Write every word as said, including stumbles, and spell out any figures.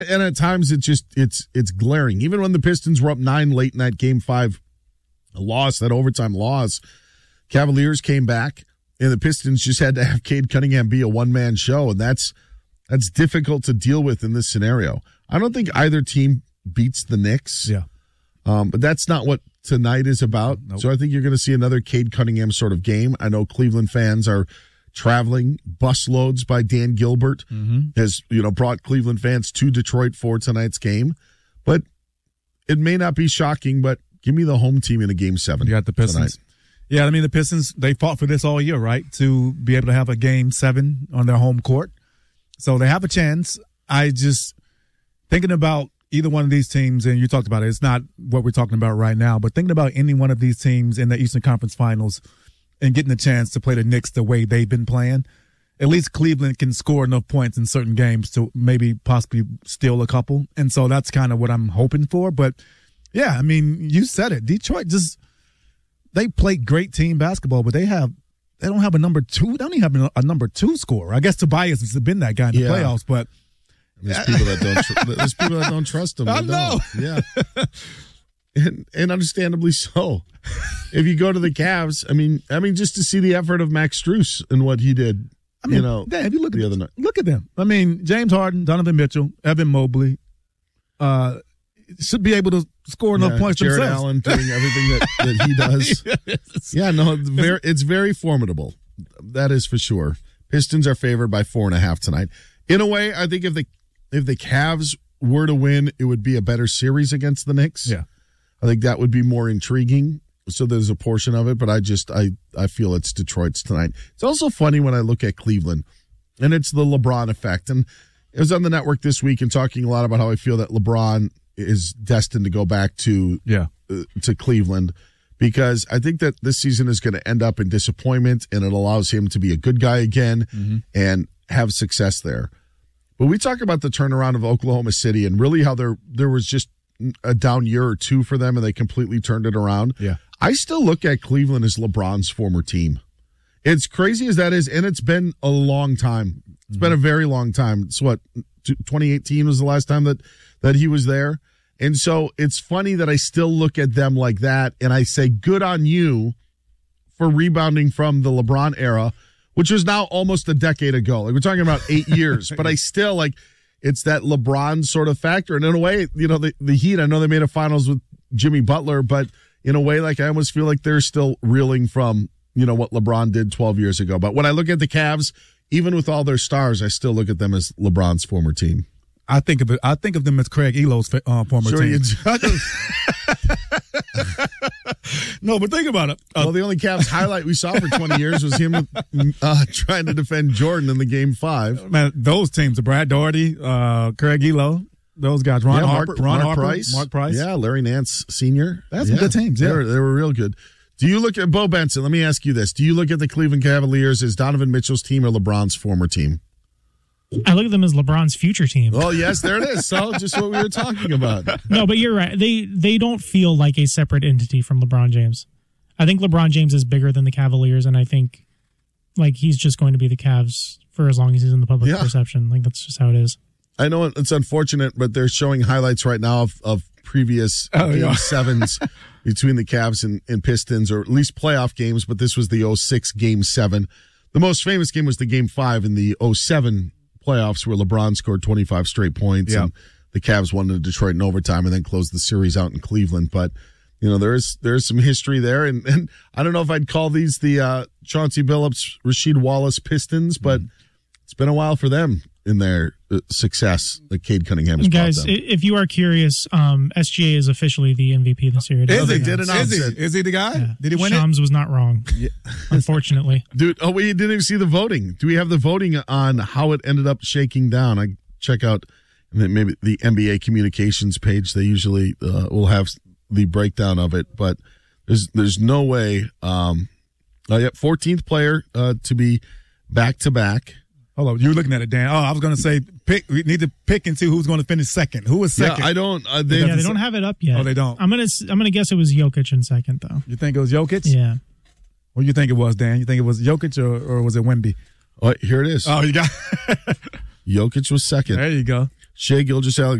And at times it's just it's it's glaring. Even when the Pistons were up nine late in that game five loss, that overtime loss, Cavaliers came back, and the Pistons just had to have Cade Cunningham be a one-man show, and that's that's difficult to deal with in this scenario. I don't think either team beats the Knicks. Yeah. Um, but that's not what tonight is about. Nope. So I think you're going to see another Cade Cunningham sort of game. I know Cleveland fans are traveling busloads by Dan Gilbert mm-hmm. has, you know, brought Cleveland fans to Detroit for tonight's game. But it may not be shocking, but give me the home team in a game seven. You got the Pistons. Tonight. Yeah, I mean, the Pistons, they fought for this all year, right? To be able to have a game seven on their home court. So they have a chance. I just, thinking about either one of these teams, and you talked about it, it's not what we're talking about right now, but thinking about any one of these teams in the Eastern Conference Finals and getting a chance to play the Knicks the way they've been playing, at least Cleveland can score enough points in certain games to maybe possibly steal a couple. And so that's kind of what I'm hoping for. But, yeah, I mean, you said it. Detroit just – they play great team basketball, but they have – they don't have a number two. They don't even have a number two scorer. I guess Tobias has been that guy in the yeah. playoffs, but – There's people that don't. Tr- there's people that don't trust him. I know. Yeah, and, and understandably so. If you go to the Cavs, I mean, I mean, just to see the effort of Max Strus and what he did. I mean, you know, Dan, if you look the at other night. Look at them. I mean, James Harden, Donovan Mitchell, Evan Mobley, uh, should be able to score enough yeah, points Jared themselves. Allen doing everything that, that he does. yes. Yeah, no, it's very, it's very formidable. That is for sure. Pistons are favored by four and a half tonight. In a way, I think if the If the Cavs were to win, it would be a better series against the Knicks. Yeah. I think that would be more intriguing. So there's a portion of it, but I just, I, I feel it's Detroit's tonight. It's also funny when I look at Cleveland, and it's the LeBron effect. And I was on the network this week and talking a lot about how I feel that LeBron is destined to go back to, yeah. uh, to Cleveland, because I think that this season is going to end up in disappointment, and it allows him to be a good guy again mm-hmm. and have success there. But we talk about the turnaround of Oklahoma City and really how there there was just a down year or two for them and they completely turned it around. Yeah. I still look at Cleveland as LeBron's former team. It's crazy as that is, and it's been a long time. It's mm-hmm. been a very long time. It's what, twenty eighteen was the last time that, that he was there. And so it's funny that I still look at them like that and I say, good on you for rebounding from the LeBron era, which was now almost a decade ago. Like we're talking about eight years, but I still like it's that LeBron sort of factor. And in a way, you know, the, the Heat, I know they made a finals with Jimmy Butler, but in a way, like I almost feel like they're still reeling from, you know, what LeBron did twelve years ago. But when I look at the Cavs, even with all their stars, I still look at them as LeBron's former team. I think of it. I think of them as Craig Elo's uh, former sure team. You do. No, but think about it. Uh, well, the only Cavs highlight we saw for twenty years was him uh, trying to defend Jordan in the game five. Man, those teams, Brad Daugherty, uh, Craig Elo, those guys, Ron yeah, Harper, Mark, Ron Mark Harper, Price, Mark Price, yeah, Larry Nance Senior. That's yeah. some good teams. Yeah, they were, they were real good. Do you look at Bo Benson? Let me ask you this: do you look at the Cleveland Cavaliers as Donovan Mitchell's team or LeBron's former team? I look at them as LeBron's future team. Oh, yes, there it is. So just what we were talking about. No, but you're right. They they don't feel like a separate entity from LeBron James. I think LeBron James is bigger than the Cavaliers, and I think like he's just going to be the Cavs for as long as he's in the public yeah. perception. Like that's just how it is. I know it's unfortunate, but they're showing highlights right now of, of previous oh, game yeah. sevens between the Cavs and, and Pistons, or at least playoff games, but this was the oh six game seven. The most famous game was the game five in the oh seven playoffs where LeBron scored twenty-five straight points yeah. and the Cavs won in Detroit in overtime and then closed the series out in Cleveland. But, you know, there's there's some history there. And, and I don't know if I'd call these the uh, Chauncey Billups, Rasheed Wallace Pistons, but mm. it's been a while for them in their uh, success that Cade Cunningham has Guys, brought them. If you are curious, um, S G A is officially the M V P this year. Is he? Did announce it. Is he the guy? Yeah. Did he win Shams it? was not wrong, yeah. unfortunately. Dude, oh, we didn't even see the voting. Do we have the voting on how it ended up shaking down? I check out maybe the N B A communications page. They usually uh, will have the breakdown of it, but there's there's no way. Um, uh, yeah, fourteenth player uh, to be back-to-back. Hold on, you're looking at it, Dan. Oh, I was going to say, pick. We need to pick and see who's going to finish second. Who was second? Yeah, I don't. Uh, they, yeah, they don't have it up yet. Oh, they don't. I'm gonna. I'm gonna guess it was Jokic in second, though. You think it was Jokic? Yeah. What do you think it was, Dan? You think it was Jokic or, or was it Wemby? Oh, here it is. Oh, you got Jokic was second. There you go. Shai Gilgeous-Alexander